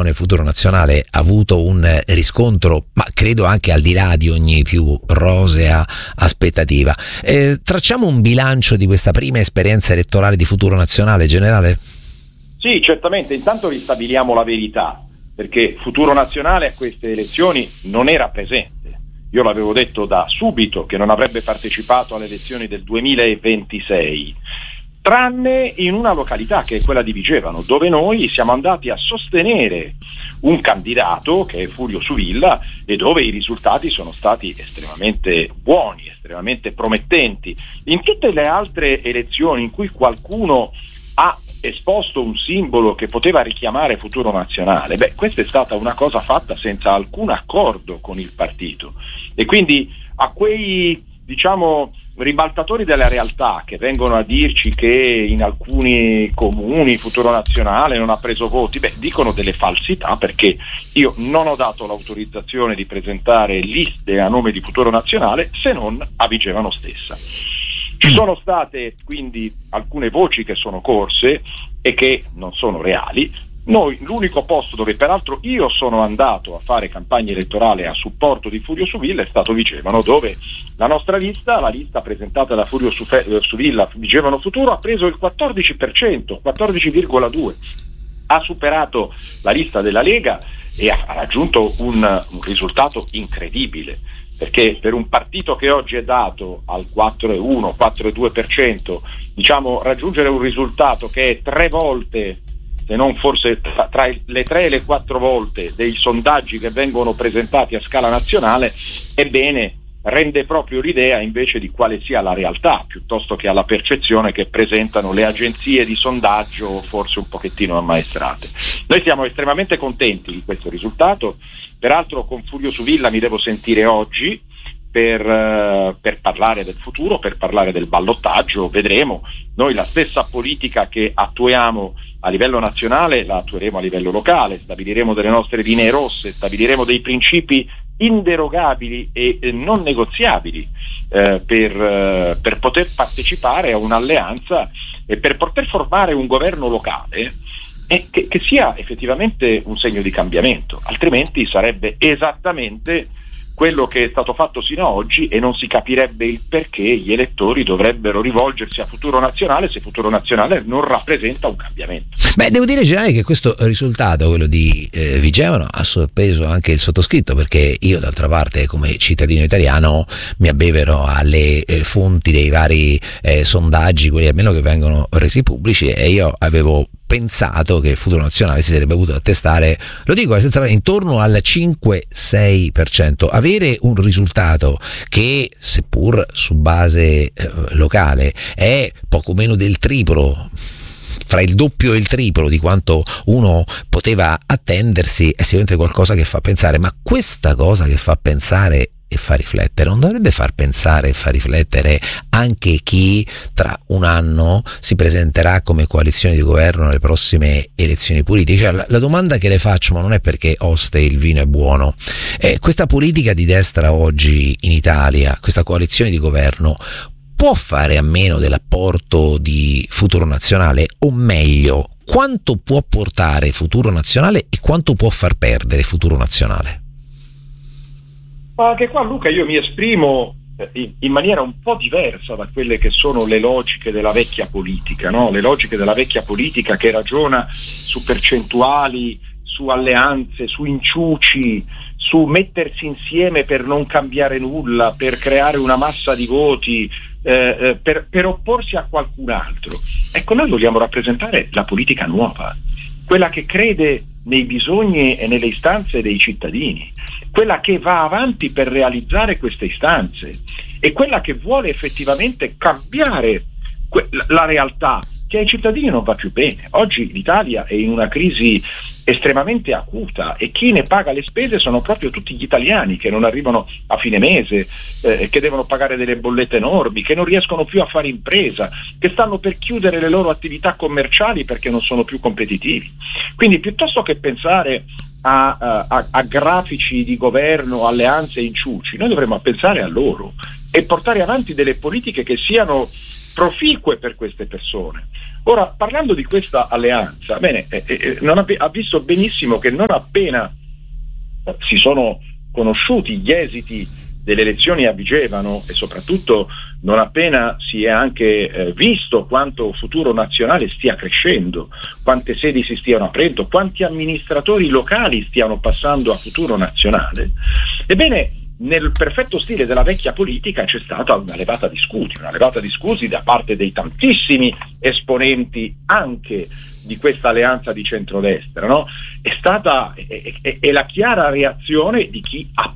formazione Futuro Nazionale ha avuto un riscontro, ma credo anche al di là di ogni più rosea aspettativa. Tracciamo un bilancio di questa prima esperienza elettorale di Futuro Nazionale, generale? Sì, certamente. Intanto ristabiliamo la verità, perché Futuro Nazionale a queste elezioni non era presente. Io l'avevo detto da subito che non avrebbe partecipato alle elezioni del 2026, tranne in una località che è quella di Vigevano, dove noi siamo andati a sostenere un candidato che è Furio Suvilla e dove i risultati sono stati estremamente buoni, estremamente promettenti. In tutte le altre elezioni in cui qualcuno ha esposto un simbolo che poteva richiamare Futuro Nazionale, questa è stata una cosa fatta senza alcun accordo con il partito, e quindi a quei ribaltatori della realtà che vengono a dirci che in alcuni comuni Futuro Nazionale non ha preso voti, dicono delle falsità, perché io non ho dato l'autorizzazione di presentare liste a nome di Futuro Nazionale se non a Vigevano stessa. Ci sono state quindi alcune voci che sono corse e che non sono reali. Noi, l'unico posto dove peraltro io sono andato a fare campagna elettorale a supporto di Furio Suvilla è stato Vigevano, dove la nostra lista, la lista presentata da Furio Suvilla, Vigevano Futuro, ha preso il 14%, 14,2%. Ha superato la lista della Lega e ha raggiunto un risultato incredibile, perché per un partito che oggi è dato al 4,1, 4,2%, raggiungere un risultato che è 3 volte, se non forse tra le 3 e le 4 volte dei sondaggi che vengono presentati a scala nazionale, ebbene rende proprio l'idea invece di quale sia la realtà, piuttosto che alla percezione che presentano le agenzie di sondaggio, forse un pochettino ammaestrate. Noi siamo estremamente contenti di questo risultato. Peraltro con Furio Suvilla mi devo sentire oggi per parlare del futuro, per parlare del ballottaggio. Vedremo. Noi la stessa politica che attuiamo a livello nazionale la attueremo a livello locale, stabiliremo delle nostre linee rosse, stabiliremo dei principi inderogabili e non negoziabili per poter partecipare a un'alleanza e per poter formare un governo locale che sia effettivamente un segno di cambiamento, altrimenti sarebbe esattamente quello che è stato fatto sino ad oggi e non si capirebbe il perché gli elettori dovrebbero rivolgersi a Futuro Nazionale se Futuro Nazionale non rappresenta un cambiamento. Devo dire, generale, che questo risultato, quello di Vigevano, ha sorpreso anche il sottoscritto, perché io d'altra parte come cittadino italiano mi abbevero alle fonti dei vari sondaggi, quelli almeno che vengono resi pubblici, e io avevo pensato che Futuro Nazionale si sarebbe potuto attestare, lo dico senza intorno al 5-6%. Avere un risultato che, seppur su base locale, è poco meno del triplo, tra il doppio e il triplo di quanto uno poteva attendersi, è sicuramente qualcosa che fa pensare. Ma questa cosa che fa pensare e fa riflettere non dovrebbe far pensare e far riflettere anche chi tra un anno si presenterà come coalizione di governo alle prossime elezioni politiche? Cioè, la domanda che le faccio, ma non è perché Oste il vino è buono, questa politica di destra oggi in Italia, questa coalizione di governo, può fare a meno dell'apporto di Futuro Nazionale? O meglio, quanto può portare Futuro Nazionale e quanto può far perdere Futuro Nazionale? Anche qua, Luca, io mi esprimo in maniera un po' diversa da quelle che sono le logiche della vecchia politica, no? Le logiche della vecchia politica che ragiona su percentuali, su alleanze, su inciuci, su mettersi insieme per non cambiare nulla, per creare una massa di voti, per opporsi a qualcun altro. Ecco, noi vogliamo rappresentare la politica nuova, quella che crede nei bisogni e nelle istanze dei cittadini, quella che va avanti per realizzare queste istanze e quella che vuole effettivamente cambiare la realtà che ai cittadini non va più bene. Oggi l'Italia è in una crisi estremamente acuta e chi ne paga le spese sono proprio tutti gli italiani che non arrivano a fine mese, che devono pagare delle bollette enormi, che non riescono più a fare impresa, che stanno per chiudere le loro attività commerciali perché non sono più competitivi. Quindi piuttosto che pensare a grafici di governo, alleanze e inciuci, noi dovremmo pensare a loro e portare avanti delle politiche che siano proficue per queste persone. Ora, parlando di questa alleanza, bene, ha visto benissimo che non appena si sono conosciuti gli esiti delle elezioni a Vigevano e soprattutto non appena si è anche visto quanto Futuro Nazionale stia crescendo, quante sedi si stiano aprendo, quanti amministratori locali stiano passando a Futuro Nazionale, ebbene, nel perfetto stile della vecchia politica c'è stata una levata di scudi da parte dei tantissimi esponenti anche di questa alleanza di centrodestra, no? È stata la chiara reazione di chi ha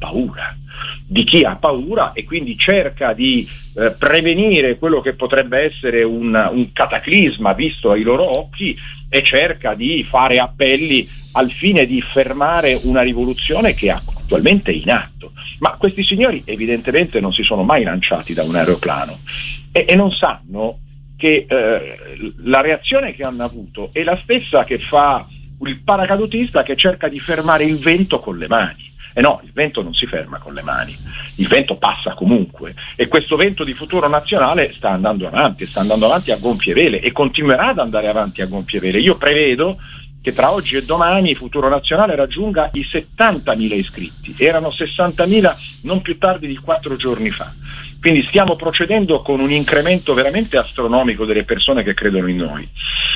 paura e quindi cerca di prevenire quello che potrebbe essere un cataclisma visto ai loro occhi e cerca di fare appelli al fine di fermare una rivoluzione che è attualmente in atto. Ma questi signori evidentemente non si sono mai lanciati da un aeroplano e non sanno che la reazione che hanno avuto è la stessa che fa il paracadutista che cerca di fermare il vento con le mani. E no, il vento non si ferma con le mani, il vento passa comunque e questo vento di Futuro Nazionale sta andando avanti a gonfie vele e continuerà ad andare avanti a gonfie vele. Io prevedo che tra oggi e domani Futuro Nazionale raggiunga i 70.000 iscritti, erano 60.000 non più tardi di 4 giorni fa. Quindi stiamo procedendo con un incremento veramente astronomico delle persone che credono in noi.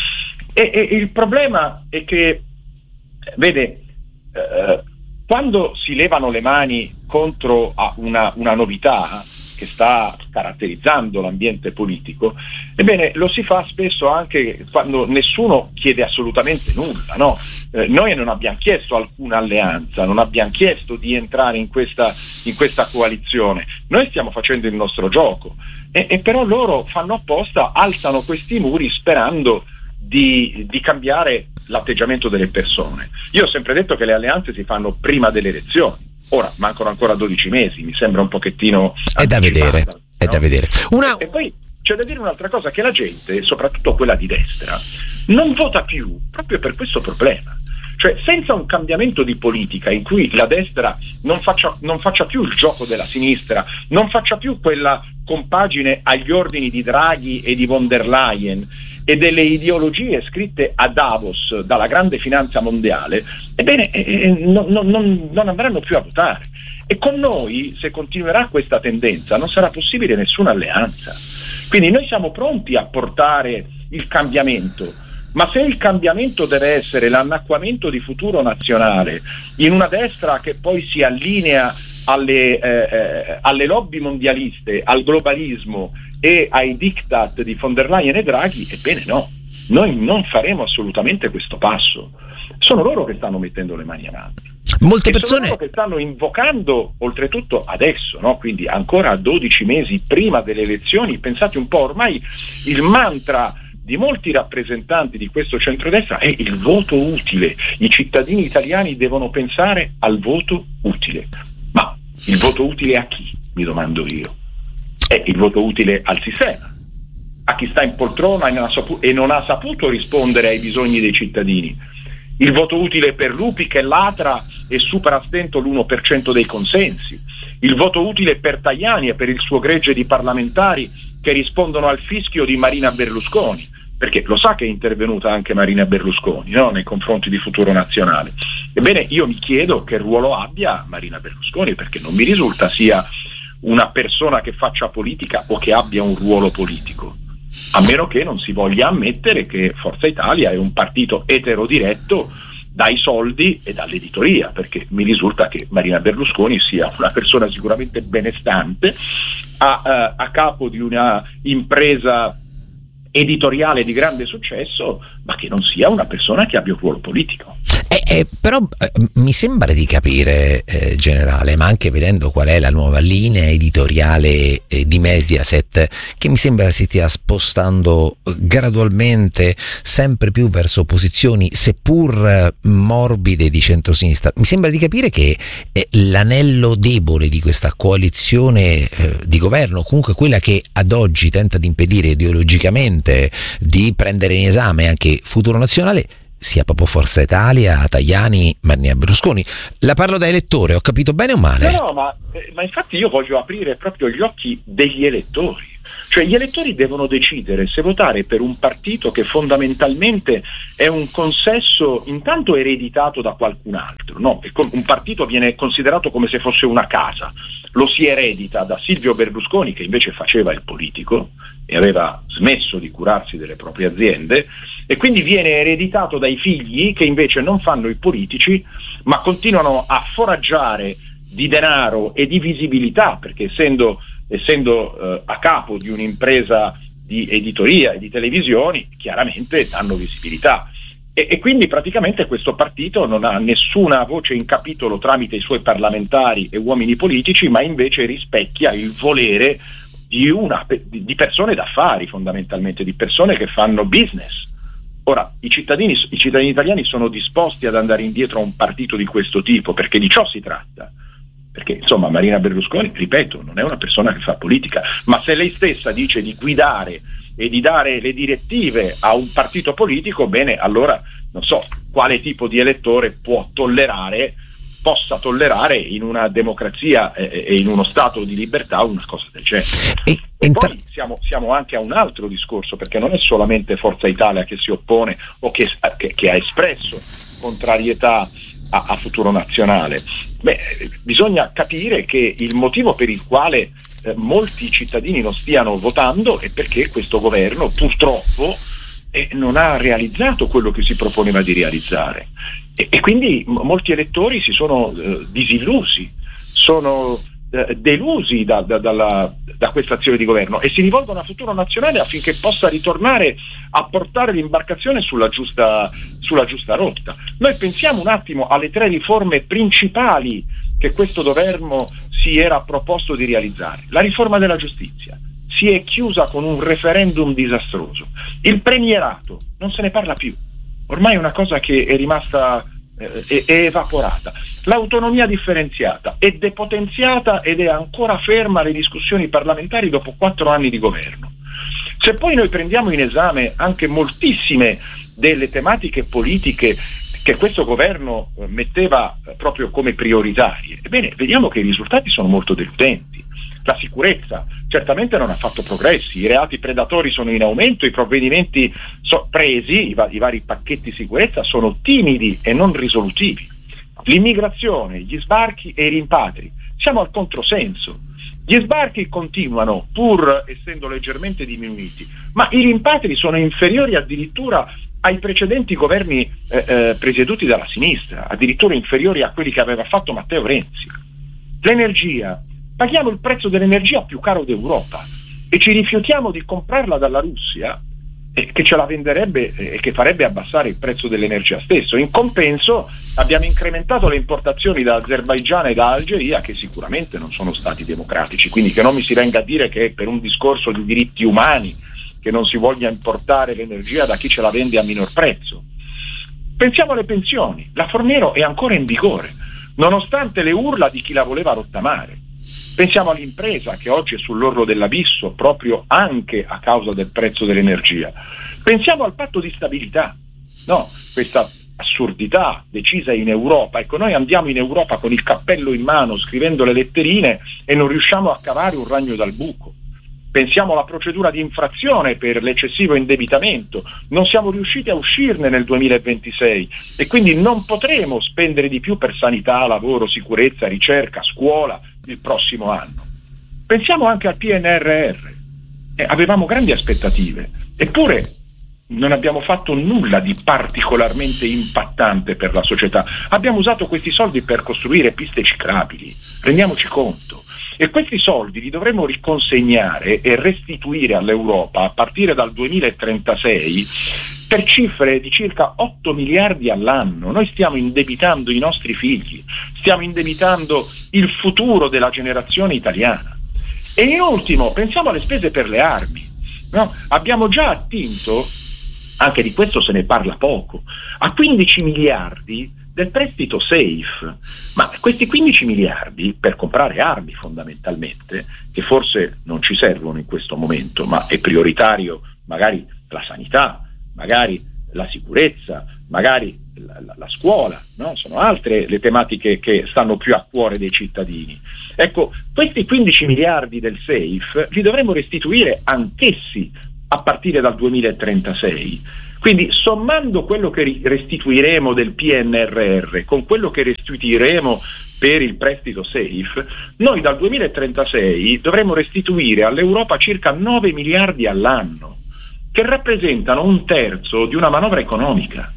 E il problema è che, vede, quando si levano le mani contro una novità che sta caratterizzando l'ambiente politico, ebbene lo si fa spesso anche quando nessuno chiede assolutamente nulla, no? Noi non abbiamo chiesto alcuna alleanza, non abbiamo chiesto di entrare in questa coalizione, noi stiamo facendo il nostro gioco e però loro fanno apposta, alzano questi muri sperando di cambiare l'atteggiamento delle persone. Io ho sempre detto che le alleanze si fanno prima delle elezioni. Ora mancano ancora 12 mesi, mi sembra un pochettino è da vedere, no? È da vedere. E poi c'è da dire un'altra cosa, che la gente, soprattutto quella di destra, non vota più proprio per questo problema. Cioè, senza un cambiamento di politica in cui la destra non faccia più il gioco della sinistra, non faccia più quella compagine agli ordini di Draghi e di von der Leyen e delle ideologie scritte a Davos dalla grande finanza mondiale, ebbene non andranno più a votare. E con noi, se continuerà questa tendenza, non sarà possibile nessuna alleanza. Quindi noi siamo pronti a portare il cambiamento, ma se il cambiamento deve essere l'annacquamento di Futuro Nazionale in una destra che poi si allinea alle lobby mondialiste, al globalismo e ai diktat di von der Leyen e Draghi, ebbene no, noi non faremo assolutamente questo passo. Sono loro che stanno mettendo le mani avanti. Molte persone sono loro che stanno invocando, oltretutto adesso, no? Quindi ancora 12 mesi prima delle elezioni, pensate un po', ormai il mantra di molti rappresentanti di questo centrodestra è il voto utile. I cittadini italiani devono pensare al voto utile. Ma il voto utile a chi? Mi domando io. È il voto utile al sistema, a chi sta in poltrona e non ha saputo rispondere ai bisogni dei cittadini. Il voto utile per Lupi che latra e supera a stento l'1% dei consensi. Il voto utile per Tajani e per il suo gregge di parlamentari che rispondono al fischio di Marina Berlusconi, perché lo sa che è intervenuta anche Marina Berlusconi, no? Nei confronti di Futuro Nazionale. Ebbene, io mi chiedo che ruolo abbia Marina Berlusconi, perché non mi risulta sia una persona che faccia politica o che abbia un ruolo politico, a meno che non si voglia ammettere che Forza Italia è un partito eterodiretto dai soldi e dall'editoria, perché mi risulta che Marina Berlusconi sia una persona sicuramente benestante a capo di una impresa editoriale di grande successo, ma che non sia una persona che abbia un ruolo politico. Però mi sembra di capire, generale, ma anche vedendo qual è la nuova linea editoriale di Mediaset, che mi sembra si stia spostando gradualmente sempre più verso posizioni seppur morbide di centrosinistra. Mi sembra di capire che l'anello debole di questa coalizione di governo, comunque quella che ad oggi tenta di impedire ideologicamente di prendere in esame anche Futuro Nazionale, sia proprio Forza Italia, Tajani, Marina Berlusconi. La parlo da elettore, ho capito bene o male? No, ma infatti io voglio aprire proprio gli occhi degli elettori, Cioè gli elettori devono decidere se votare per un partito che fondamentalmente è un consesso intanto ereditato da qualcun altro, no? Un partito viene considerato come se fosse una casa, lo si eredita da Silvio Berlusconi, che invece faceva il politico e aveva smesso di curarsi delle proprie aziende, e quindi viene ereditato dai figli che invece non fanno i politici ma continuano a foraggiare di denaro e di visibilità, perché essendo a capo di un'impresa di editoria e di televisioni, chiaramente danno visibilità. E quindi praticamente questo partito non ha nessuna voce in capitolo tramite i suoi parlamentari e uomini politici, ma invece rispecchia il volere di persone d'affari, fondamentalmente, di persone che fanno business. Ora, i cittadini italiani sono disposti ad andare indietro a un partito di questo tipo, perché di ciò si tratta. Perché insomma Marina Berlusconi, ripeto, non è una persona che fa politica, ma se lei stessa dice di guidare e di dare le direttive a un partito politico, bene, allora non so quale tipo di elettore possa tollerare in una democrazia e in uno stato di libertà una cosa del genere. E poi siamo anche a un altro discorso, perché non è solamente Forza Italia che si oppone o che ha espresso contrarietà a Futuro Nazionale. Bisogna capire che il motivo per il quale molti cittadini non stiano votando è perché questo governo purtroppo non ha realizzato quello che si proponeva di realizzare, e quindi molti elettori si sono disillusi, sono delusi da questa azione di governo e si rivolgono a Futuro Nazionale affinché possa ritornare a portare l'imbarcazione sulla giusta rotta. Noi pensiamo un attimo alle 3 riforme principali che questo governo si era proposto di realizzare. La riforma della giustizia si è chiusa con un referendum disastroso. Il premierato non se ne parla più, ormai è una cosa che è rimasta è evaporata. L'autonomia differenziata è depotenziata ed è ancora ferma alle discussioni parlamentari dopo 4 anni di governo. Se poi noi prendiamo in esame anche moltissime delle tematiche politiche che questo governo metteva proprio come prioritarie, ebbene vediamo che i risultati sono molto deludenti. La sicurezza certamente non ha fatto progressi, i reati predatori sono in aumento, i provvedimenti presi, i vari pacchetti sicurezza sono timidi e non risolutivi. L'immigrazione, gli sbarchi e i rimpatri, siamo al controsenso. Gli sbarchi continuano pur essendo leggermente diminuiti, ma i rimpatri sono inferiori addirittura ai precedenti governi presieduti dalla sinistra, addirittura inferiori a quelli che aveva fatto Matteo Renzi. L'energia, paghiamo il prezzo dell'energia più caro d'Europa e ci rifiutiamo di comprarla dalla Russia, che ce la venderebbe e che farebbe abbassare il prezzo dell'energia stesso. In compenso abbiamo incrementato le importazioni da Azerbaigian e da Algeria, che sicuramente non sono stati democratici, quindi che non mi si venga a dire che è per un discorso di diritti umani che non si voglia importare l'energia da chi ce la vende a minor prezzo. Pensiamo alle pensioni, la Fornero è ancora in vigore, nonostante le urla di chi la voleva rottamare. Pensiamo all'impresa che oggi è sull'orlo dell'abisso proprio anche a causa del prezzo dell'energia. Pensiamo al patto di stabilità, no? Questa assurdità decisa in Europa. Ecco, noi andiamo in Europa con il cappello in mano scrivendo le letterine e non riusciamo a cavare un ragno dal buco. Pensiamo alla procedura di infrazione per l'eccessivo indebitamento, non siamo riusciti a uscirne nel 2026 e quindi non potremo spendere di più per sanità, lavoro, sicurezza, ricerca, scuola il prossimo anno. Pensiamo anche al PNRR, avevamo grandi aspettative, eppure non abbiamo fatto nulla di particolarmente impattante per la società. Abbiamo usato questi soldi per costruire piste ciclabili, rendiamoci conto. E questi soldi li dovremo riconsegnare e restituire all'Europa a partire dal 2036 per cifre di circa 8 miliardi all'anno. Noi stiamo indebitando i nostri figli, stiamo indebitando il futuro della generazione italiana. E in ultimo, pensiamo alle spese per le armi. No? Abbiamo già attinto, anche di questo se ne parla poco, a 15 miliardi del prestito SAFE, ma questi 15 miliardi per comprare armi fondamentalmente, che forse non ci servono in questo momento, ma è prioritario magari la sanità, magari la sicurezza, magari la scuola, no? Sono altre le tematiche che stanno più a cuore dei cittadini. Ecco, questi 15 miliardi del SAFE li dovremo restituire anch'essi a partire dal 2036. Quindi sommando quello che restituiremo del PNRR con quello che restituiremo per il prestito SAFE, noi dal 2036 dovremo restituire all'Europa circa 9 miliardi all'anno, che rappresentano un terzo di una manovra economica.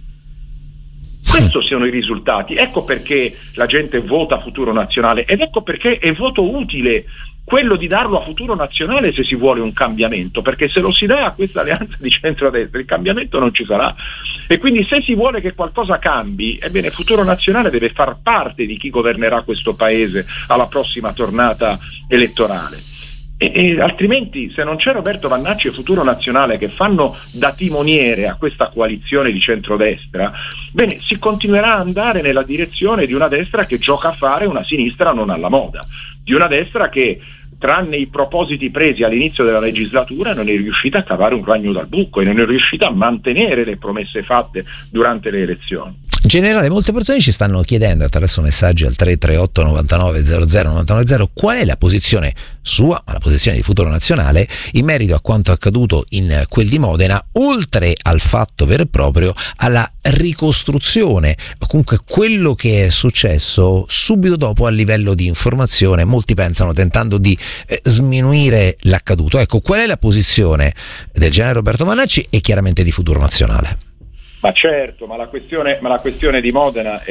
Questi sono i risultati, ecco perché la gente vota Futuro Nazionale ed ecco perché è voto utile quello di darlo a Futuro Nazionale se si vuole un cambiamento, perché se lo si dà a questa alleanza di centrodestra il cambiamento non ci sarà, e quindi se si vuole che qualcosa cambi, ebbene Futuro Nazionale deve far parte di chi governerà questo paese alla prossima tornata elettorale. E altrimenti, se non c'è Roberto Vannacci e Futuro Nazionale che fanno da timoniere a questa coalizione di centrodestra, bene, si continuerà ad andare nella direzione di una destra che gioca a fare una sinistra non alla moda, di una destra che, tranne i propositi presi all'inizio della legislatura, non è riuscita a cavare un ragno dal buco e non è riuscita a mantenere le promesse fatte durante le elezioni. Generale, molte persone ci stanno chiedendo attraverso messaggi al 338 99 00 990 qual è la posizione sua, ma la posizione di Futuro Nazionale, in merito a quanto accaduto in quel di Modena, oltre al fatto vero e proprio alla ricostruzione, comunque quello che è successo subito dopo a livello di informazione, molti pensano tentando di sminuire l'accaduto. Ecco, qual è la posizione del generale Roberto Vannacci e chiaramente di Futuro Nazionale? Ma certo, ma la questione di Modena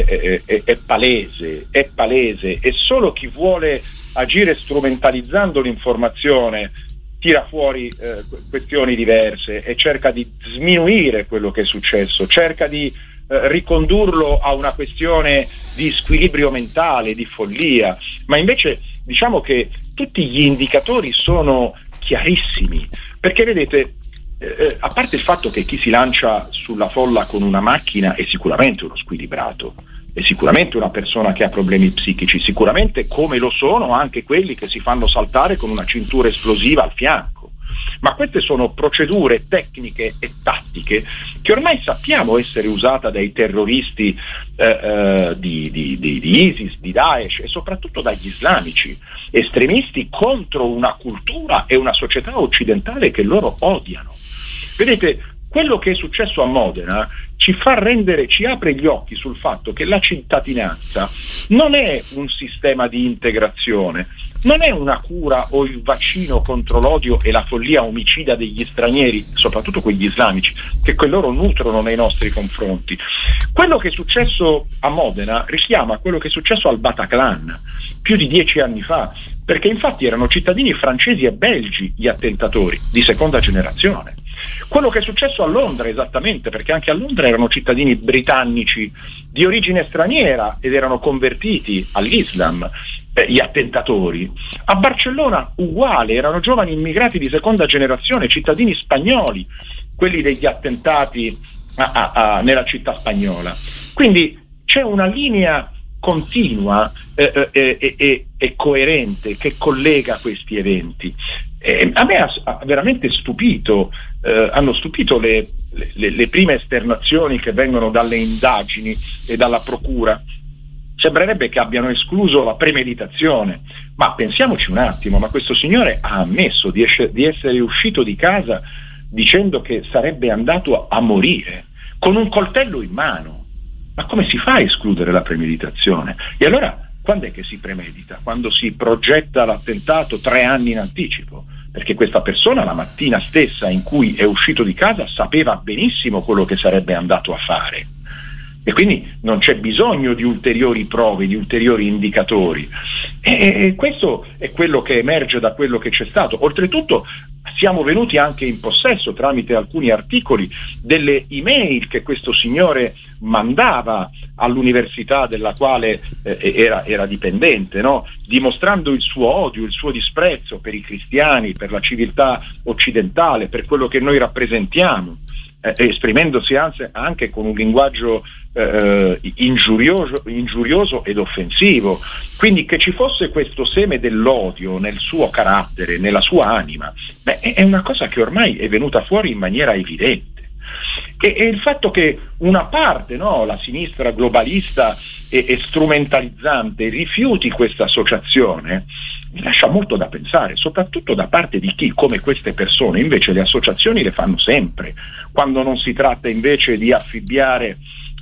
è palese, e solo chi vuole agire strumentalizzando l'informazione tira fuori questioni diverse e cerca di sminuire quello che è successo, cerca di ricondurlo a una questione di squilibrio mentale, di follia, ma invece diciamo che tutti gli indicatori sono chiarissimi, perché vedete, a parte il fatto che chi si lancia sulla folla con una macchina è sicuramente uno squilibrato, è sicuramente una persona che ha problemi psichici, sicuramente come lo sono anche quelli che si fanno saltare con una cintura esplosiva al fianco, ma queste sono procedure tecniche e tattiche che ormai sappiamo essere usate dai terroristi di ISIS, di Daesh e soprattutto dagli islamici, estremisti contro una cultura e una società occidentale che loro odiano. Vedete, quello che è successo a Modena ci apre gli occhi sul fatto che la cittadinanza non è un sistema di integrazione, non è una cura o il vaccino contro l'odio e la follia omicida degli stranieri, soprattutto quegli islamici, che loro nutrono nei nostri confronti. Quello che è successo a Modena richiama quello che è successo al Bataclan più di 10 anni fa, perché infatti erano cittadini francesi e belgi gli attentatori di seconda generazione. Quello che è successo a Londra esattamente, perché anche a Londra erano cittadini britannici di origine straniera ed erano convertiti all'Islam, gli attentatori. A Barcellona uguale, erano giovani immigrati di seconda generazione, cittadini spagnoli, quelli degli attentati nella città spagnola. Quindi c'è una linea continua e coerente che collega questi eventi. A me ha veramente stupito, hanno stupito le prime esternazioni che vengono dalle indagini e dalla procura. Sembrerebbe che abbiano escluso la premeditazione, ma pensiamoci un attimo, ma questo signore ha ammesso di essere uscito di casa dicendo che sarebbe andato a morire con un coltello in mano. Ma come si fa a escludere la premeditazione? E allora quando è che si premedita? Quando si progetta l'attentato 3 anni in anticipo, perché questa persona la mattina stessa in cui è uscito di casa sapeva benissimo quello che sarebbe andato a fare. E quindi non c'è bisogno di ulteriori prove, di ulteriori indicatori. E questo è quello che emerge da quello che c'è stato. Oltretutto siamo venuti anche in possesso, tramite alcuni articoli, delle email che questo signore mandava all'università della quale era dipendente, no? Dimostrando il suo odio, il suo disprezzo per i cristiani, per la civiltà occidentale, per quello che noi rappresentiamo, esprimendosi anche con un linguaggio ingiurioso ed offensivo. Quindi che ci fosse questo seme dell'odio nel suo carattere, nella sua anima, è una cosa che ormai è venuta fuori in maniera evidente. E il fatto che una parte, no, la sinistra globalista e strumentalizzante rifiuti questa associazione mi lascia molto da pensare, soprattutto da parte di chi, come queste persone, invece le associazioni le fanno sempre, quando non si tratta invece di affibbiare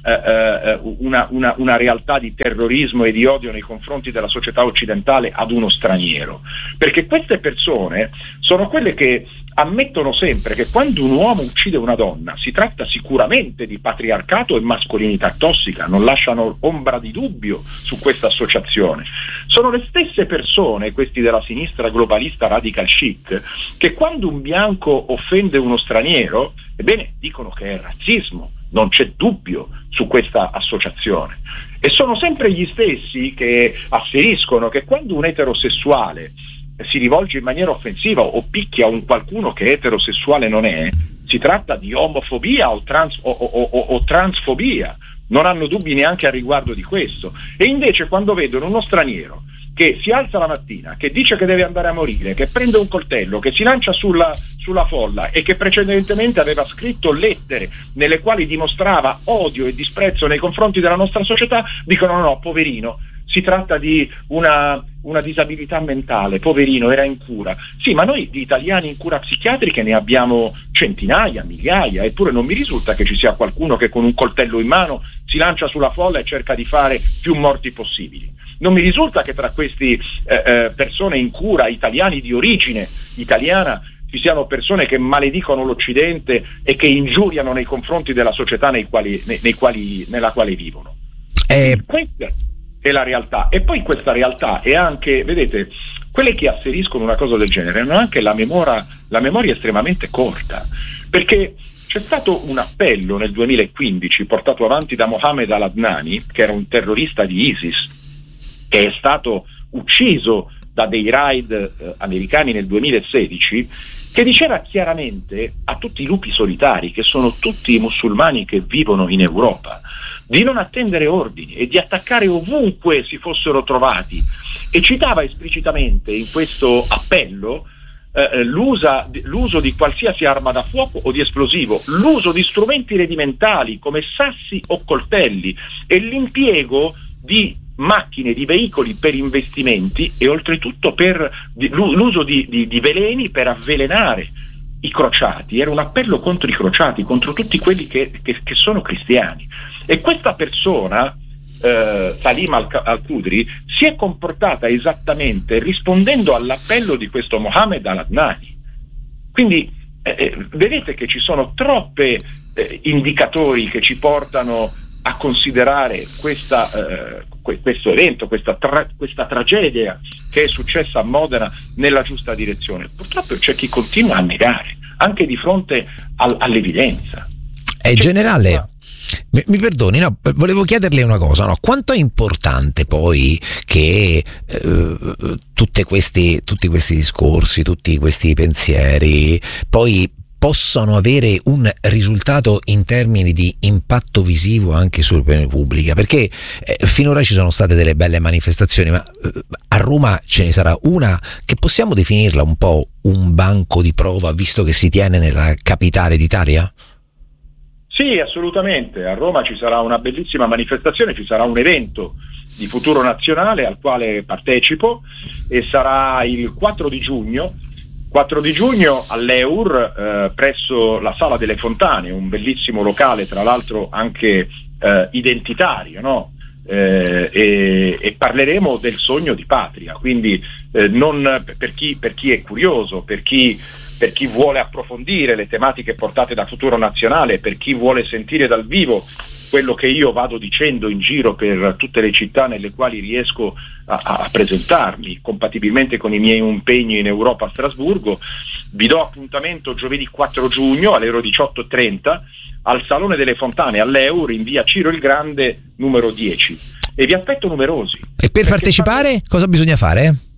una realtà di terrorismo e di odio nei confronti della società occidentale ad uno straniero, perché queste persone sono quelle che ammettono sempre che quando un uomo uccide una donna si tratta sicuramente di patriarcato e mascolinità tossica, non lasciano ombra di dubbio su questa associazione. Sono le stesse persone, questi della sinistra globalista radical chic, che quando un bianco offende uno straniero, ebbene, dicono che è razzismo. Non c'è dubbio su questa associazione. E sono sempre gli stessi che asseriscono che quando un eterosessuale si rivolge in maniera offensiva o picchia un qualcuno che eterosessuale non è, si tratta di omofobia o transfobia. Non hanno dubbi neanche a riguardo di questo. E invece quando vedono uno straniero che si alza la mattina, che dice che deve andare a morire, che prende un coltello, che si lancia sulla folla e che precedentemente aveva scritto lettere nelle quali dimostrava odio e disprezzo nei confronti della nostra società, dicono no, poverino, si tratta di una disabilità mentale, poverino, era in cura. Sì, ma noi di italiani in cura psichiatriche ne abbiamo centinaia, migliaia, eppure non mi risulta che ci sia qualcuno che con un coltello in mano si lancia sulla folla e cerca di fare più morti possibili. Non mi risulta che tra questi persone in cura, italiani di origine italiana, ci siano persone che maledicono l'Occidente e che ingiuriano nei confronti della società nella quale vivono. Questa è la realtà. E poi questa realtà è anche, vedete, quelle che asseriscono una cosa del genere hanno anche la memoria estremamente corta, perché c'è stato un appello nel 2015 portato avanti da Mohammed al-Adnani, che era un terrorista di ISIS, che è stato ucciso da dei raid americani nel 2016, che diceva chiaramente a tutti i lupi solitari, che sono tutti i musulmani che vivono in Europa, di non attendere ordini e di attaccare ovunque si fossero trovati, e citava esplicitamente in questo appello l'uso di qualsiasi arma da fuoco o di esplosivo, l'uso di strumenti rudimentali come sassi o coltelli e l'impiego di macchine, di veicoli per investimenti e oltretutto per l'uso di veleni per avvelenare i crociati. Era un appello contro i crociati, contro tutti quelli che sono cristiani. E questa persona, Salim al-Qudri, si è comportata esattamente rispondendo all'appello di questo Mohammed al-Adnani. Quindi vedete che ci sono troppe indicatori che ci portano a considerare questo evento, questa tragedia che è successa a Modena nella giusta direzione. Purtroppo c'è chi continua a negare, anche di fronte all'evidenza. Generale, mi perdoni, no, volevo chiederle una cosa, no? Quanto è importante poi che tutti questi discorsi, tutti questi pensieri poi possano avere un risultato in termini di impatto visivo anche sull'opinione pubblica, perché finora ci sono state delle belle manifestazioni, ma a Roma ce ne sarà una che possiamo definirla un po' un banco di prova, visto che si tiene nella capitale d'Italia? Sì, assolutamente. A Roma ci sarà una bellissima manifestazione, ci sarà un evento di Futuro Nazionale al quale partecipo, e sarà il 4 di giugno all'Eur, presso la Sala delle Fontane, un bellissimo locale, tra l'altro anche identitario, no? E parleremo del sogno di patria, quindi non per chi è curioso, per chi vuole approfondire le tematiche portate da Futuro Nazionale, per chi vuole sentire dal vivo quello che io vado dicendo in giro per tutte le città nelle quali riesco a presentarmi, compatibilmente con i miei impegni in Europa a Strasburgo. Vi do appuntamento giovedì 4 giugno alle ore 18:30 al Salone delle Fontane all'Eur in via Ciro il Grande numero 10, e vi aspetto numerosi. E per partecipare cosa bisogna fare?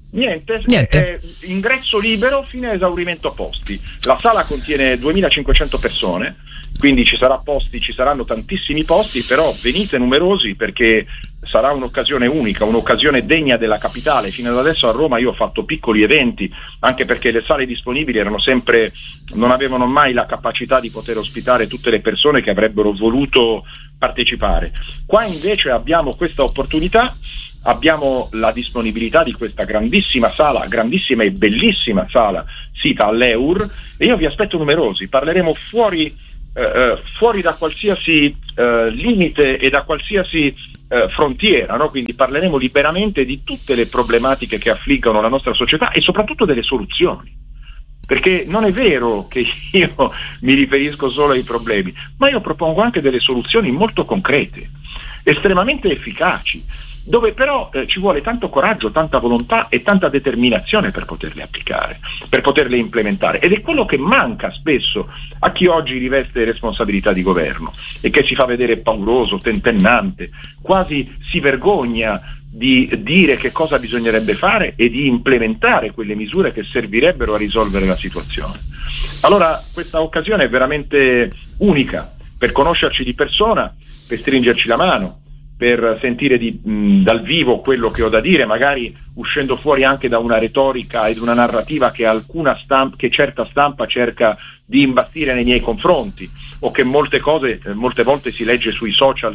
Niente. Ingresso libero fino a esaurimento posti. La sala contiene 2500 persone, quindi ci saranno tantissimi posti, però venite numerosi perché sarà un'occasione unica, un'occasione degna della capitale. Fino ad adesso a Roma io ho fatto piccoli eventi, anche perché le sale disponibili non avevano mai la capacità di poter ospitare tutte le persone che avrebbero voluto partecipare. Qua invece abbiamo questa opportunità. Abbiamo la disponibilità di questa grandissima e bellissima sala sita all'Eur, e io vi aspetto numerosi. Parleremo fuori da qualsiasi limite e da qualsiasi frontiera, no? Quindi parleremo liberamente di tutte le problematiche che affliggono la nostra società e soprattutto delle soluzioni. Perché non è vero che io mi riferisco solo ai problemi, ma io propongo anche delle soluzioni molto concrete, estremamente efficaci, dove però ci vuole tanto coraggio, tanta volontà e tanta determinazione per poterle applicare, per poterle implementare. Ed è quello che manca spesso a chi oggi riveste responsabilità di governo e che si fa vedere pauroso, tentennante, quasi si vergogna di dire che cosa bisognerebbe fare e di implementare quelle misure che servirebbero a risolvere la situazione. Allora questa occasione è veramente unica per conoscerci di persona, per stringerci la mano, per sentire dal vivo quello che ho da dire, magari uscendo fuori anche da una retorica ed una narrativa che che certa stampa cerca di imbastire nei miei confronti, o che molte volte si leggono sui social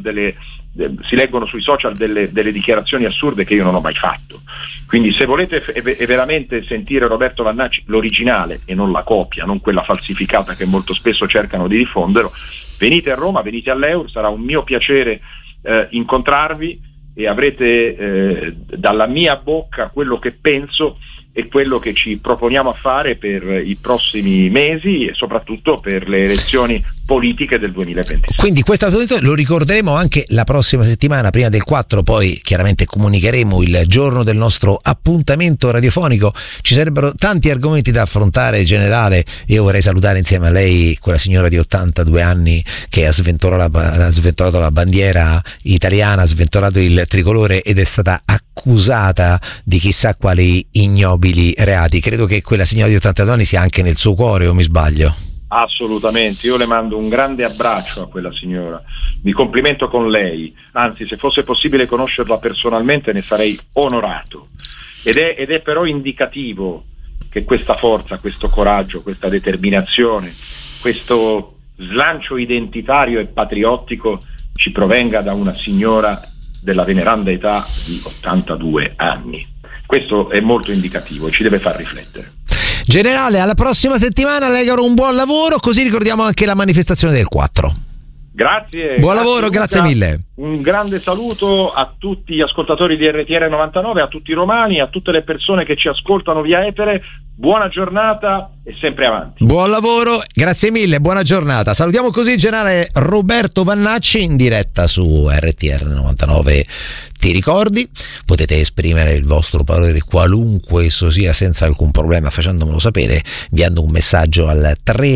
delle dichiarazioni assurde che io non ho mai fatto. Quindi se volete veramente sentire Roberto Vannacci, l'originale e non la copia, non quella falsificata che molto spesso cercano di diffonderlo, venite a Roma, venite all'Eur, sarà un mio piacere incontrarvi, e avrete dalla mia bocca quello che penso e quello che ci proponiamo a fare per i prossimi mesi e soprattutto per le elezioni politiche del 2026. Quindi questo lo ricorderemo anche la prossima settimana, prima del 4, poi chiaramente comunicheremo il giorno del nostro appuntamento radiofonico. Ci sarebbero tanti argomenti da affrontare, generale. Io vorrei salutare insieme a lei quella signora di 82 anni che ha sventolato la bandiera italiana, ha sventolato il tricolore ed è stata accusata di chissà quali ignobili reati. Credo che quella signora di 82 anni sia anche nel suo cuore, o mi sbaglio? Assolutamente, io le mando un grande abbraccio a quella signora, mi complimento con lei, anzi se fosse possibile conoscerla personalmente ne sarei onorato, ed è però indicativo che questa forza, questo coraggio, questa determinazione, questo slancio identitario e patriottico ci provenga da una signora della veneranda età di 82 anni. Questo è molto indicativo e ci deve far riflettere. Generale, alla prossima settimana, le auguro un buon lavoro, così ricordiamo anche la manifestazione del 4. Grazie. Buon lavoro, grazie mille. Un grande saluto a tutti gli ascoltatori di RTR 99, a tutti i romani, a tutte le persone che ci ascoltano via etere. Buona giornata e sempre avanti. Buon lavoro, grazie mille, buona giornata. Salutiamo così il generale Roberto Vannacci in diretta su RTR 99. Ti ricordi? Potete esprimere il vostro parere qualunque esso sia senza alcun problema facendomelo sapere inviando un messaggio al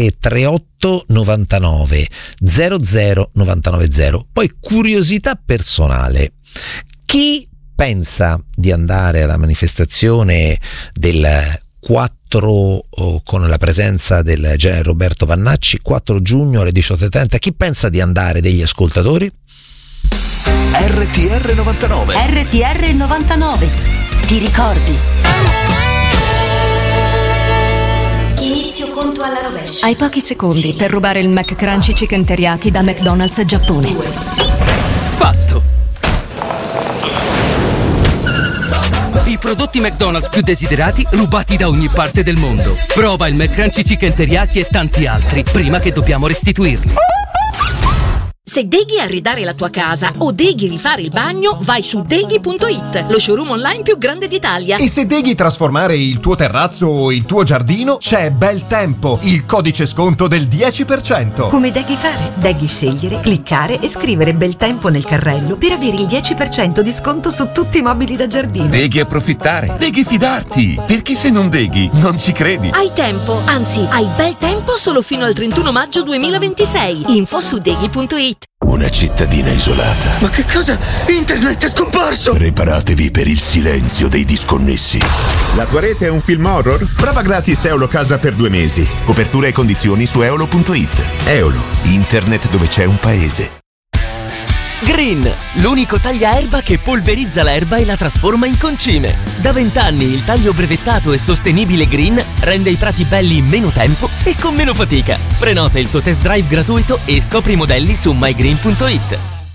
338 99 00 990. Poi curiosità personale: chi pensa di andare alla manifestazione del 4 con la presenza del generale Roberto Vannacci, 4 giugno alle 18:30, chi pensa di andare degli ascoltatori? RTR 99. RTR 99. Ti ricordi? Inizio conto alla rovescia. Hai pochi secondi per rubare il McCrunchy Chicken Teriyaki da McDonald's Giappone. Fatto! I prodotti McDonald's più desiderati rubati da ogni parte del mondo. Prova il McCrunchy Chicken Teriyaki e tanti altri prima che dobbiamo restituirli. Se deghi arredare la tua casa o deghi rifare il bagno, vai su deghi.it, lo showroom online più grande d'Italia. E se deghi trasformare il tuo terrazzo o il tuo giardino, c'è Bel Tempo, il codice sconto del 10%. Come deghi fare? Deghi scegliere, cliccare e scrivere Bel Tempo nel carrello per avere il 10% di sconto su tutti i mobili da giardino. Deghi approfittare, deghi fidarti, perché se non deghi non ci credi. Hai tempo, anzi hai bel tempo solo fino al 31 maggio 2026. Info su deghi.it. Un una cittadina isolata. Ma che cosa? Internet è scomparso! Preparatevi per il silenzio dei disconnessi. La tua rete è un film horror? Prova gratis Eolo Casa per 2 mesi. Copertura e condizioni su eolo.it. Eolo, internet dove c'è un paese. Green, l'unico tagliaerba che polverizza l'erba e la trasforma in concime. Da 20 anni il taglio brevettato e sostenibile Green rende i prati belli in meno tempo e con meno fatica. Prenota il tuo test drive gratuito e scopri i modelli su mygreen.it.